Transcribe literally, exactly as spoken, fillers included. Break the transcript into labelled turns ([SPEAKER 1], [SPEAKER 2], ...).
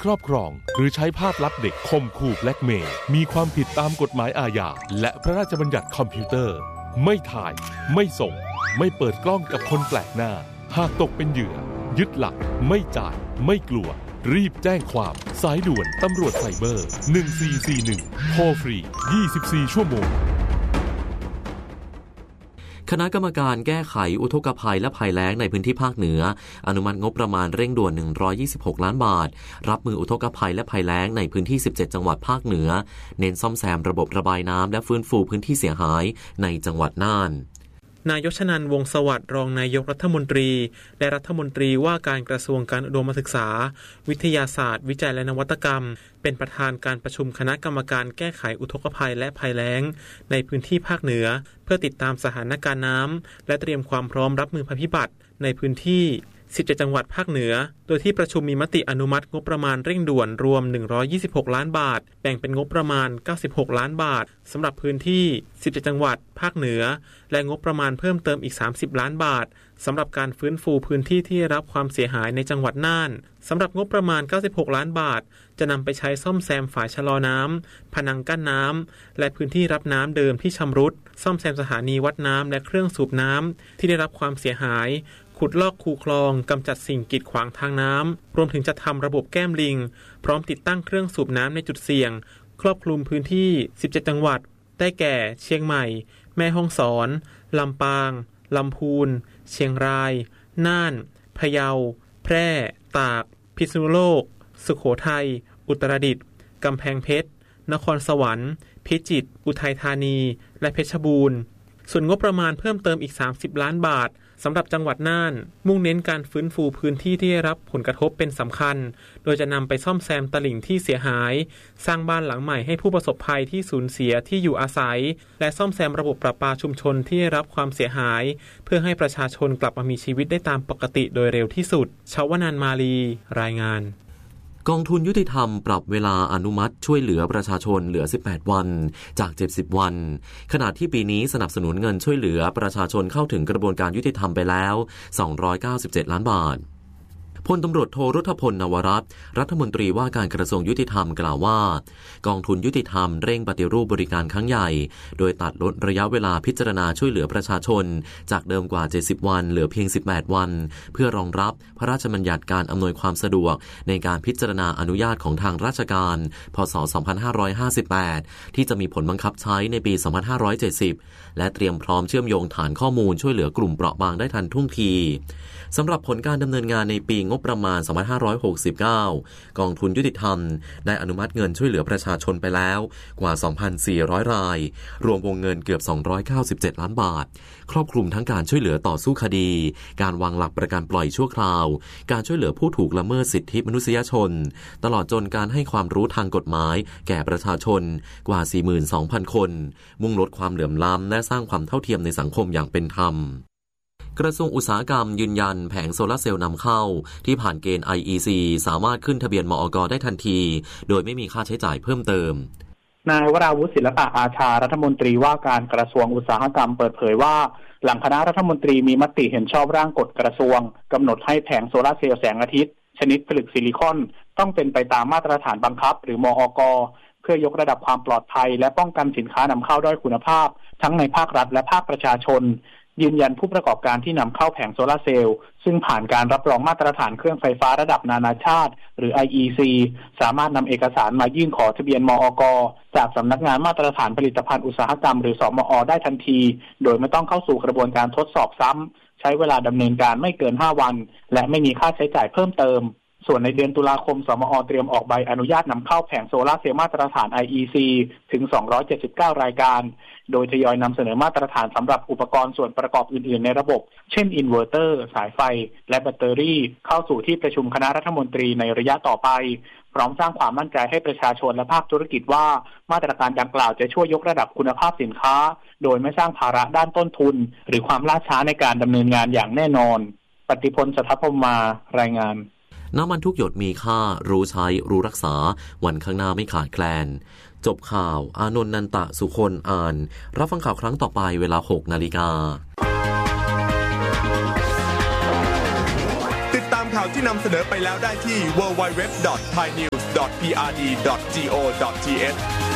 [SPEAKER 1] ครอบครองหรือใช้ภาพลับเด็กข่มขู่แบล็กเมย์มีความผิดตามกฎหมายอาญาและพระราชบัญญัติคอมพิวเตอร์ไม่ถ่ายไม่ส่งไม่เปิดกล้องกับคนแปลกหน้าหากตกเป็นเหยื่อยึดหลักไม่จ่ายไม่กลัวรีบแจ้งความสายด่วนตำรวจไซเบอร์หนึ่งสี่สี่หนึ่งโทรฟรียี่สิบสี่ชั่วโมง
[SPEAKER 2] คณะกรรมการแก้ไขอุทกภัยและภัยแล้งในพื้นที่ภาคเหนืออนุมัติงบประมาณเร่งด่วนหนึ่งร้อยยี่สิบหกล้านบาทรับมืออุทกภัยและภัยแล้งในพื้นที่สิบเจ็ดจังหวัดภาคเหนือเน้นซ่อมแซมระบบระบายน้ำและฟื้นฟูพื้นที่เสียหายในจังหวัดน่าน
[SPEAKER 3] นายกชนันท์ วงศ์สวัสดิ์รองนายกรัฐมนตรีและรัฐมนตรีว่าการกระทรวงการอุดมศึกษาวิทยาศาสตร์วิจัยและนวัตกรรมเป็นประธานการประชุมคณะกรรมการแก้ไขอุทกภัยและภัยแล้งในพื้นที่ภาคเหนือเพื่อติดตามสถานการณ์น้ำและเตรียมความพร้อมรับมือภัยพิบัติในพื้นที่สิบเจ็ดจังหวัดภาคเหนือโดยที่ประชุมมีมติอนุมัติงบประมาณเร่งด่วนรวมหนึ่งร้อยยี่สิบหกล้านบาทแบ่งเป็นงบประมาณเก้าสิบหกล้านบาทสำหรับพื้นที่สิบเจ็ดจังหวัดภาคเหนือและงบประมาณเพิ่มเติมอีกสามสิบล้านบาทสำหรับการฟื้นฟูพื้นที่ที่ได้รับความเสียหายในจังหวัดน่านสำหรับงบประมาณเก้าสิบหกล้านบาทจะนำไปใช้ซ่อมแซมฝายชะลอน้ำผนังกั้นน้ำและพื้นที่รับน้ำเดิมที่ชำรุดซ่อมแซมสถานีวัดน้ำและเครื่องสูบน้ำที่ได้รับความเสียหายขุดลอกคูคลองกำจัดสิ่งกีดขวางทางน้ำรวมถึงจะทำระบบแก้มลิงพร้อมติดตั้งเครื่องสูบน้ำในจุดเสี่ยงครอบคลุมพื้นที่สิบเจ็ดจังหวัดได้แก่เชียงใหม่แม่ฮ่องสอนลำปางลำพูนเชียงรายน่านพะเยาแพร่ตากพิษณุโลกสุโขทัยอุตรดิตถ์กำแพงเพชรนครสวรรค์พิจิตรอุทัยธานีและเพชรบูรณ์ส่วนงบประมาณเพิ่มเติมอีกสามสิบล้านบาทสำหรับจังหวัดน่านมุ่งเน้นการฟื้นฟูพื้นที่ที่ได้รับผลกระทบเป็นสำคัญโดยจะนำไปซ่อมแซมตลิ่งที่เสียหายสร้างบ้านหลังใหม่ให้ผู้ประสบภัยที่สูญเสียที่อยู่อาศัยและซ่อมแซมระบบประปาชุมชนที่ได้รับความเสียหายเพื่อให้ประชาชนกลับมามีชีวิตได้ตามปกติโดยเร็วที่สุดชวนันท์ มาลีรายงาน
[SPEAKER 2] กองทุนยุติธรรมปรับเวลาอนุมัติช่วยเหลือประชาชนเหลือสิบแปดวันจากเจ็ดสิบวันขณะที่ปีนี้สนับสนุนเงินช่วยเหลือประชาชนเข้าถึงกระบวนการยุติธรรมไปแล้วสองร้อยเก้าสิบเจ็ดล้านบาทพลตำรวจโทรุทธพล นวรัตน์รัฐมนตรีว่าการกระทรวงยุติธรรมกล่าวว่ากองทุนยุติธรรมเร่งปฏิรูปบริการครั้งใหญ่โดยตัดลดระยะเวลาพิจารณาช่วยเหลือประชาชนจากเดิมกว่าเจ็ดสิบวันเหลือเพียงสิบแปดวันเพื่อรองรับพระราชบัญญัติการอำนวยความสะดวกในการพิจารณาอนุญาตของทางราชการพ.ศ. สองพันห้าร้อยห้าสิบแปดที่จะมีผลบังคับใช้ในปี สองพันห้าร้อยเจ็ดสิบและเตรียมพร้อมเชื่อมโยงฐานข้อมูลช่วยเหลือกลุ่มเปราะบางได้ทันท่วงทีสำหรับผลการดำเนินงานในปีงบประมาณสองพันห้าร้อยหกสิบเก้ากองทุนยุติธรรมได้อนุมัติเงินช่วยเหลือประชาชนไปแล้วกว่า สองพันสี่ร้อย รายรวมวงเงินเกือบสองร้อยเก้าสิบเจ็ดล้านบาทครอบคลุมทั้งการช่วยเหลือต่อสู้คดีการวางหลักประกันปล่อยชั่วคราวการช่วยเหลือผู้ถูกละเมิดสิทธิมนุษยชนตลอดจนการให้ความรู้ทางกฎหมายแก่ประชาชนกว่า สี่หมื่นสองพัน คนมุ่งลดความเหลื่อมล้ำและสร้างความเท่าเทียมในสังคมอย่างเป็นธรรมกระทรวงอุตสาหกรรมยืนยันแผงโซลาร์เซลล์นำเข้าที่ผ่านเกณฑ์ ไอ อี ซี สามารถขึ้นทะเบียนมอก.ได้ทันทีโดยไม่มีค่าใช้จ่ายเพิ่มเติม
[SPEAKER 4] นายวราวุฒิศิลปะอาชารัฐมนตรีว่าการกระทรวงอุตสาหกรรมเปิดเผยว่าหลังคณะรัฐมนตรีมีมติเห็นชอบร่างกฎกระทรวงกำหนดให้แผงโซลาร์เซลล์แสงอาทิตย์ชนิดผลึกซิลิคอนต้องเป็นไปตามมาตรฐานบังคับหรือมอก.เพื่อยกระดับความปลอดภัยและป้องกันสินค้านำเข้าด้อยคุณภาพทั้งในภาครัฐและภาคประชาชนยืนยันผู้ประกอบการที่นำเข้าแผงโซลาร์เซลล์ซึ่งผ่านการรับรองมาตรฐานเครื่องไฟฟ้าระดับนานาชาติหรือ ไอ อี ซี สามารถนำเอกสารมายื่นขอทะเบียนมอก.จากสำนักงานมาตรฐานผลิตภัณฑ์อุตสาหกรรมหรือสมอ.ได้ทันทีโดยไม่ต้องเข้าสู่กระบวนการทดสอบซ้ำใช้เวลาดำเนินการไม่เกินห้าวันและไม่มีค่าใช้จ่ายเพิ่มเติมส่วนในเดือนตุลาคมสมอ.เตรียมออกใบอนุญาตนำเข้าแผงโซลาร์เซลล์มาตรฐาน ไอ อี ซี ถึงสองร้อยเจ็ดสิบเก้ารายการโดยทยอยนำเสนอมาตรฐานสำหรับอุปกรณ์ส่วนประกอบอื่นๆในระบบเช่นอินเวอร์เตอร์สายไฟและแบตเตอรี่เข้าสู่ที่ประชุมคณะรัฐมนตรีในระยะต่อไปพร้อมสร้างความมั่นใจให้ประชาชนและภาคธุรกิจว่ามาตรการดังกล่าวจะช่วยยกระดับคุณภาพสินค้าโดยไม่สร้างภาระด้านต้นทุนหรือความล่าช้าในการดำเนินงานอย่างแน่นอนปฏิพล สัทธพรหมารายงาน
[SPEAKER 2] น้ำมันทุกหยดมีค่ารู้ใช้รู้รักษาวันข้างหน้าไม่ขาดแคลนจบข่าวอานนท์นันตะสุคนอ่านรับฟังข่าวครั้งต่อไปเวลา หกนาฬิกา
[SPEAKER 5] ติดตามข่าวาวที่นำเสนอไปแล้วได้ที่ ดับเบิลยู ดับเบิลยู ดับเบิลยู ดอท ไทยนิวส์ ดอท พี อาร์ ดี ดอท จี โอ ดอท ที เอช